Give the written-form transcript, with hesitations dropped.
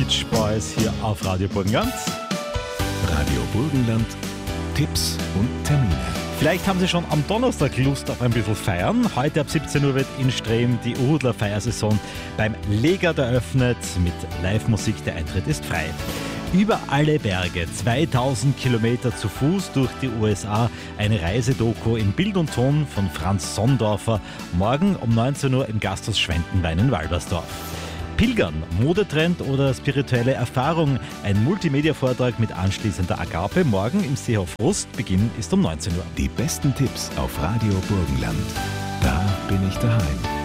Beach Boys hier auf Radio Burgenland. Radio Burgenland, Tipps und Termine. Vielleicht haben Sie schon am Donnerstag Lust auf ein bisschen feiern. Heute ab 17 Uhr wird in Strehm die Urhudler Feiersaison beim Legert eröffnet mit Live-Musik. Der Eintritt ist frei. Über alle Berge, 2000 Kilometer zu Fuß durch die USA, eine Reisedoku in Bild und Ton von Franz Sondorfer. Morgen um 19 Uhr im Gasthaus Schwendenwein in Walbersdorf. Pilgern, Modetrend oder spirituelle Erfahrung. Ein Multimedia-Vortrag mit anschließender Agape. Morgen im Seehof Rust. Beginn ist um 19 Uhr. Die besten Tipps auf Radio Burgenland. Da bin ich daheim.